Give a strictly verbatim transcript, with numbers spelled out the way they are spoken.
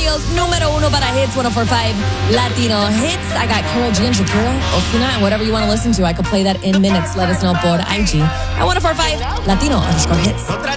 Radio's número uno para hits, one oh four point five Latino Hits. I got Karol G and Shakira, Ozuna, and whatever you want to listen to. I could play that in minutes. Let us know por I G at one oh four point five Latino underscore hits.